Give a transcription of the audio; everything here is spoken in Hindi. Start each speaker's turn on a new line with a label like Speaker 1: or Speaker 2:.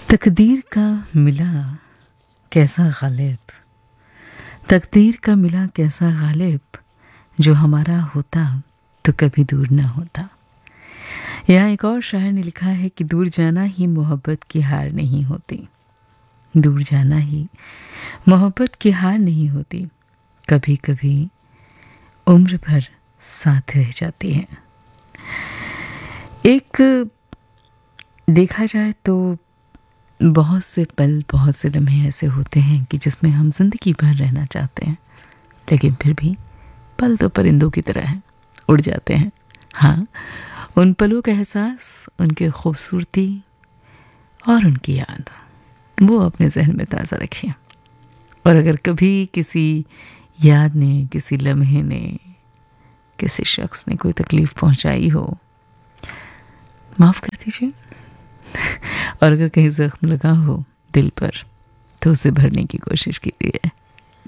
Speaker 1: तकदीर का मिला कैसा गालिब, तकदीर का मिला कैसा गालिब, जो हमारा होता तो कभी दूर न होता। यहाँ एक और शायर ने लिखा है कि दूर जाना ही मोहब्बत की हार नहीं होती, दूर जाना ही मोहब्बत की हार नहीं होती, कभी कभी उम्र भर साथ रह जाती है। एक देखा जाए तो बहुत से पल, बहुत से लम्हे ऐसे होते हैं कि जिसमें हम जिंदगी भर रहना चाहते हैं, लेकिन फिर भी पल तो परिंदों की तरह हैं, उड़ जाते हैं। हाँ, उन पलों का एहसास, उनकी खूबसूरती और उनकी याद वो अपने जहन में ताज़ा रखिए। और अगर कभी किसी याद ने, किसी लम्हे ने, किसी शख्स ने कोई तकलीफ़ पहुंचाई हो, माफ़ कर दीजिए। और अगर कहीं ज़ख्म लगा हो दिल पर, तो उसे भरने की कोशिश कीजिए।